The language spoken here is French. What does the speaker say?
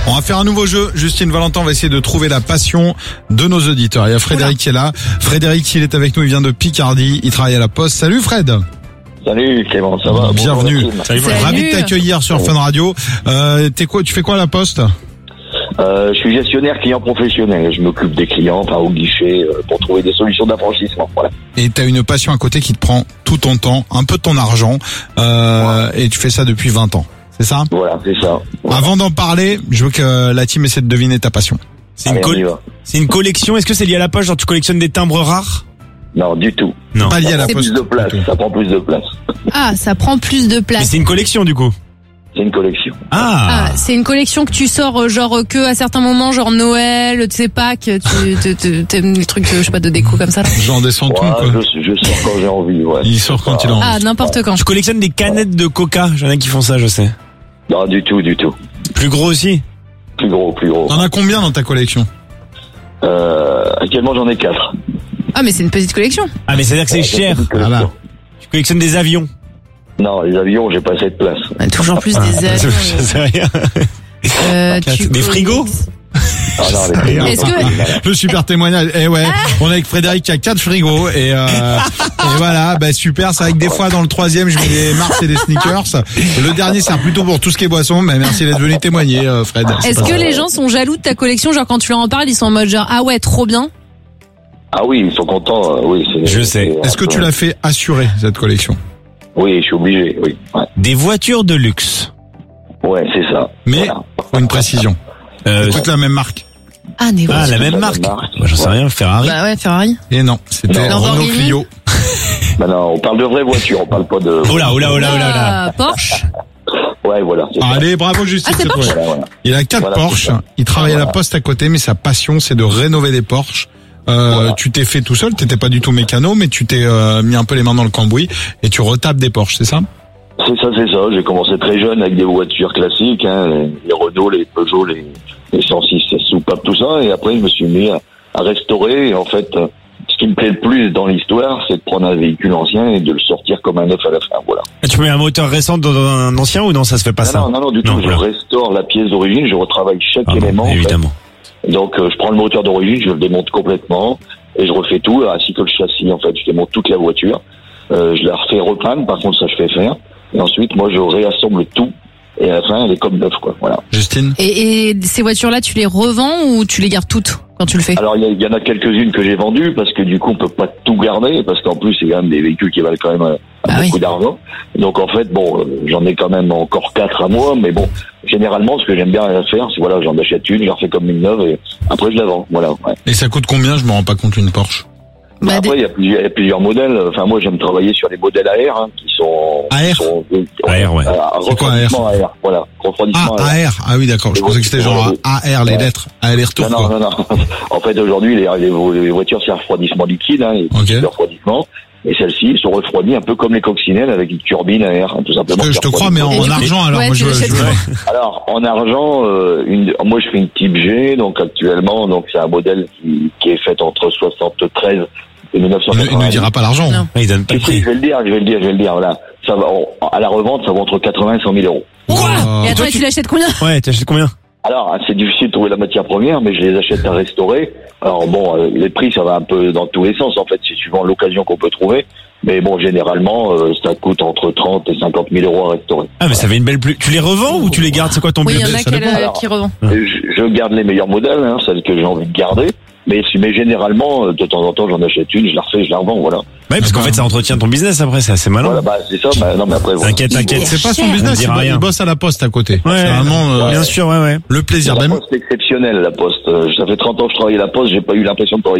On va faire un nouveau jeu. Justine Valentin va essayer de trouver la passion de nos auditeurs. Il y a Frédéric qui est là. Frédéric, il est avec nous, il vient de Picardie. Il travaille à la Poste. Salut Fred. Salut Clément, ça va? Bienvenue. Salut. Ravi de t'accueillir sur Fun Radio. Tu fais quoi à la Poste? Je suis gestionnaire client professionnel. Je m'occupe des clients, au guichet, pour trouver des solutions d'affranchissement. Voilà. Et t'as une passion à côté qui te prend tout ton temps, un peu de ton argent, et tu fais ça depuis 20 ans. C'est ça? Voilà, c'est ça. Voilà. Avant d'en parler, je veux que la team essaie de deviner ta passion. C'est une collection. Est-ce que c'est lié à la poche? Genre tu collectionnes des timbres rares? Non, du tout. Non. Pas lié à la Ça prend Poste. plus de place. Ça prend plus de place. Ah, ça prend plus de Mais place. c'est une collection du coup. C'est une collection. Ah, c'est une collection que tu sors genre que à certains moments, genre Noël, tu sais Pâques, t'aimes les trucs, je sais pas, de déco comme ça. Genre des santons, quoi. Je sors quand j'ai envie. Ouais. Il sort quand il a envie. Ah, n'importe quand. Je collectionne des canettes de coca. J'en ai qui font ça, je sais. Non, du tout. Plus gros aussi. Plus gros. T'en as combien dans ta collection? Actuellement, j'en ai 4. Ah, mais c'est une petite collection. Ah mais c'est-à-dire que c'est cher. Ah bah. Tu collectionnes des avions. Non, les avions, j'ai pas assez de place. Toujours plus des avions. Je sais rien. Des frigos. Ah, non, Est-ce que- Le super témoignage. Eh ouais, on est avec Frédéric qui a 4 frigos et voilà, super. C'est vrai que des fois dans le troisième, je mets des Mars et des sneakers. Le dernier sert plutôt pour tout ce qui est boisson. Mais merci d'être venu témoigner, Fred. Est-ce que les gens sont jaloux de ta collection? Genre quand tu leur en parles, ils sont en mode genre ah ouais, trop bien. Ah oui, ils sont contents. Oui, Je sais. Est-ce que tu l'as fait assurer cette collection? Oui, je suis obligé. Oui. Ouais, Des voitures de luxe. c'est ça. Mais Voilà. faut une précision. Toute la même marque. Ah, mais Ah, la même marque. Moi, j'en sais rien. Ferrari. Bah ouais, Ferrari. Et non, c'était Non. Renault Lamborghini. Clio. Bah non, on parle de vraies voitures, on parle pas de. Oh là. Ah, Porsche. Ouais, voilà. c'est ça. Allez, bravo Justine. Ah, c'est c'est Porsche. toi. Voilà. Il a 4 Voilà, Porsche. c'est ça. Il travaille à la Voilà. Poste à côté, mais sa passion, c'est de rénover des Porsche. Voilà. Tu t'es fait tout seul, t'étais pas du tout mécano, mais tu t'es mis un peu les mains dans le cambouis et tu retapes des Porsche, c'est ça? C'est ça. J'ai commencé très jeune avec des voitures classiques, les Renault, les Peugeot, les 106 soupapes, tout ça. Et après, je me suis mis à restaurer. Et en fait, ce qui me plaît le plus dans l'histoire, c'est de prendre un véhicule ancien et de le sortir comme un neuf à la fin. Voilà. Tu mets un moteur récent dans un ancien ou non? Ça se fait pas ça. Non, du tout. Non, Je voilà. restaure la pièce d'origine, je retravaille chaque Ah bon, élément. en fait. évidemment. Donc, je prends le moteur d'origine, je le démonte complètement et je refais tout, ainsi que le châssis. En fait, je démonte toute la voiture. Je la refais repeindre. Par contre, ça, je fais faire. Et ensuite, moi, je réassemble tout. Et à la fin, elle est comme neuve, quoi. Voilà. Justine? Et ces voitures-là, tu les revends ou tu les gardes toutes quand tu le fais? Alors, il y en a quelques-unes que j'ai vendues parce que du coup, on peut pas tout garder parce qu'en plus, c'est quand même des véhicules qui valent quand même beaucoup d'argent. Donc, en fait, j'en ai quand même encore 4 à moi, mais bon, généralement, ce que j'aime bien faire, c'est voilà, j'en achète une, je la refais comme une neuve et après, je la vends. Voilà. Ouais. Et ça coûte combien? Je me rends pas compte une Porsche. Bah, Après, il y a plusieurs modèles. Enfin, moi, j'aime travailler sur les modèles AR, qui sont... AR? AR, ouais. C'est quoi, refroidissement AR? Voilà. Refroidissement AR. AR. Ah oui, d'accord. Je pensais que c'était genre AR, les lettres. Aller-retour, quoi. Non. En fait, aujourd'hui, les voitures, c'est un refroidissement liquide, le refroidissement. Et celles-ci sont refroidies un peu comme les coccinelles avec une turbine à air, tout simplement. Je te crois, mais en argent, alors. Ouais, Moi, tu l'achètes. Alors, en argent, moi, je fais une Type G, donc actuellement, c'est un modèle qui est fait entre 73 et 1990. Il ne dira pas l'argent. Non. Il donne pas le prix. Je vais le dire, voilà. Ça va, à la revente, ça va entre 80 et 100 000 euros. Quoi? Et attends, toi, tu l'achètes combien? Ouais, t'achètes combien? Alors, c'est difficile de trouver la matière première, mais je les achète à restaurer. Alors bon, les prix, ça va un peu dans tous les sens, en fait, c'est suivant l'occasion qu'on peut trouver. Mais bon, généralement, ça coûte entre 30 et 50 000 euros à restaurer. Ah, mais ça fait une belle plus. Tu les revends ou tu les gardes? C'est quoi ton but? Oui, il y en a ça dépend. qui revend. Je garde les meilleurs modèles, celles que j'ai envie de garder. Mais généralement, de temps en temps, j'en achète une, je la refais, je la revends, voilà. Ouais, parce qu'en fait, ça entretient ton business après, c'est assez malin. Voilà, c'est ça. Non, mais après, voilà. T'inquiète. C'est pas son cher. business, On dira rien. il bosse à la Poste à côté. Ouais, C'est vraiment bien sûr, ouais. le plaisir. La Même Poste, c'est exceptionnel, la Poste. Ça fait 30 ans que je travaille à la Poste, j'ai pas eu l'impression de travailler